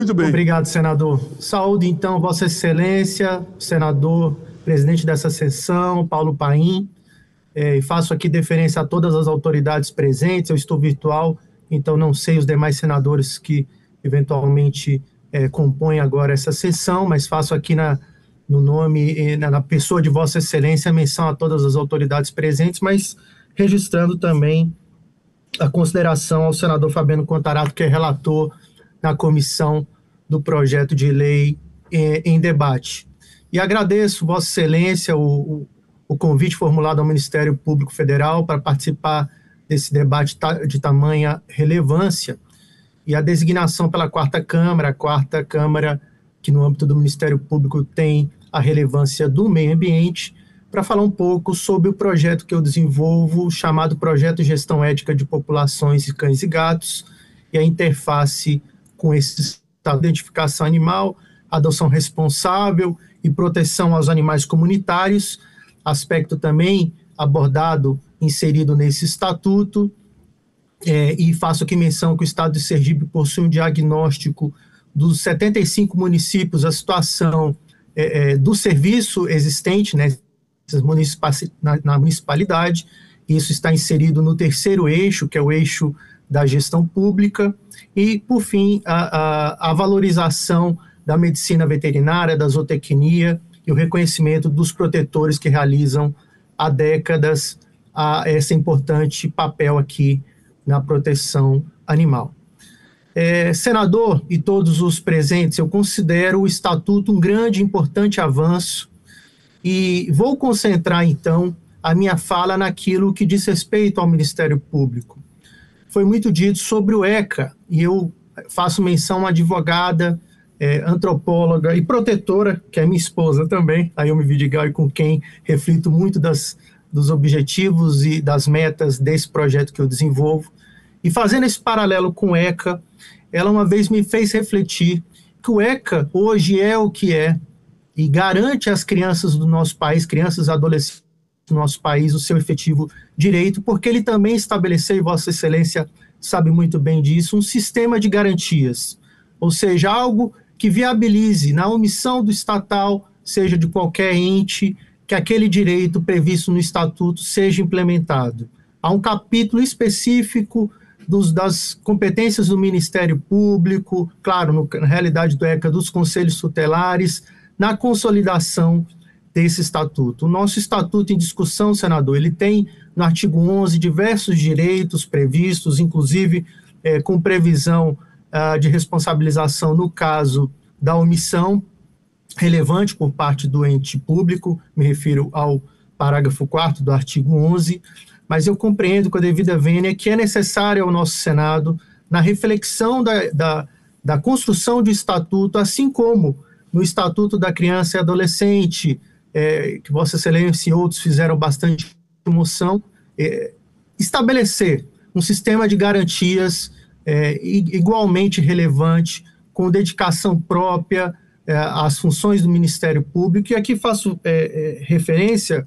Muito bem. Obrigado, senador. Saúde, então, Vossa Excelência, senador, presidente dessa sessão, Paulo Paim, e faço aqui deferência a todas as autoridades presentes. Eu estou virtual, então não sei os demais senadores que eventualmente compõem agora essa sessão, mas faço aqui no nome e na pessoa de Vossa Excelência menção a todas as autoridades presentes, mas registrando também a consideração ao senador Fabiano Contarato, que é relator na comissão do projeto de lei em debate. E agradeço, Vossa Excelência, o convite formulado ao Ministério Público Federal para participar desse debate de tamanha relevância e a designação pela Quarta Câmara, a Quarta Câmara que no âmbito do Ministério Público tem a relevância do meio ambiente, para falar um pouco sobre o projeto que eu desenvolvo, chamado Projeto de Gestão Ética de Populações de Cães e Gatos, e a interface com esse identificação animal, adoção responsável e proteção aos animais comunitários, aspecto também abordado, inserido nesse estatuto, e faço aqui menção que o Estado de Sergipe possui um diagnóstico dos 75 municípios, a situação do serviço existente, né, na municipalidade. Isso está inserido no terceiro eixo, que é o eixo da gestão pública, e, por fim, a valorização da medicina veterinária, da zootecnia e o reconhecimento dos protetores que realizam há décadas esse importante papel aqui na proteção animal. Senador e todos os presentes, eu considero o Estatuto um grande e importante avanço e vou concentrar, então, a minha fala naquilo que diz respeito ao Ministério Público. Foi muito dito sobre o ECA, e eu faço menção a uma advogada, antropóloga e protetora, que é minha esposa também, a Ilme Vidigal, com quem reflito muito dos objetivos e das metas desse projeto que eu desenvolvo. E fazendo esse paralelo com o ECA, ela uma vez me fez refletir que o ECA hoje é o que é e garante às crianças do nosso país, crianças e adolescentes do nosso país, o seu efetivo direito, porque ele também estabeleceu, e Vossa Excelência sabe muito bem disso, um sistema de garantias, ou seja, algo que viabilize, na omissão do estatal, seja de qualquer ente, que aquele direito previsto no Estatuto seja implementado. Há um capítulo específico das competências do Ministério Público, claro, na realidade do ECA, dos conselhos tutelares, na consolidação desse estatuto. O nosso estatuto em discussão, senador, ele tem no artigo 11 diversos direitos previstos, inclusive com previsão de responsabilização no caso da omissão relevante por parte do ente público, me refiro ao parágrafo 4º do artigo 11, mas eu compreendo com a devida vênia que é necessário ao nosso Senado, na reflexão da construção do estatuto, assim como no Estatuto da Criança e Adolescente, que Vossa Excelência e outros fizeram bastante promoção, estabelecer um sistema de garantias igualmente relevante, com dedicação própria às funções do Ministério Público, e aqui faço referência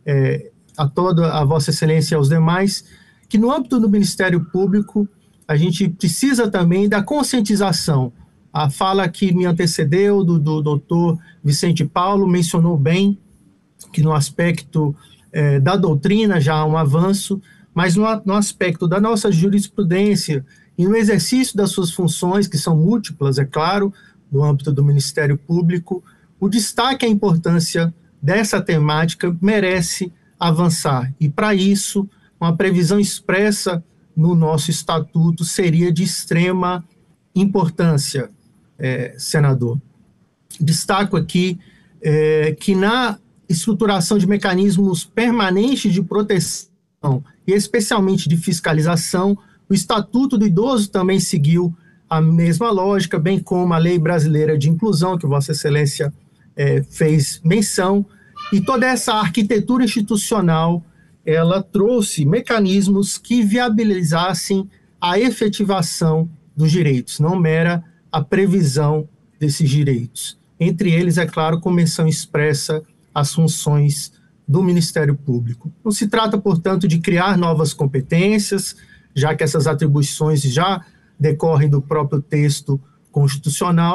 a toda a Vossa Excelência e aos demais, que no âmbito do Ministério Público a gente precisa também da conscientização. A fala que me antecedeu do doutor Vicente Paulo mencionou bem que no aspecto da doutrina já há um avanço, mas no aspecto da nossa jurisprudência e no exercício das suas funções, que são múltiplas, é claro, no âmbito do Ministério Público, o destaque e a importância dessa temática merece avançar. E, para isso, uma previsão expressa no nosso estatuto seria de extrema importância, senador. Destaco aqui que na estruturação de mecanismos permanentes de proteção e especialmente de fiscalização, o Estatuto do Idoso também seguiu a mesma lógica, bem como a Lei Brasileira de Inclusão, que Vossa Excelência fez menção, e toda essa arquitetura institucional, ela trouxe mecanismos que viabilizassem a efetivação dos direitos, não mera a previsão desses direitos. Entre eles, é claro, com menção expressa às funções do Ministério Público. Não se trata, portanto, de criar novas competências, já que essas atribuições já decorrem do próprio texto constitucional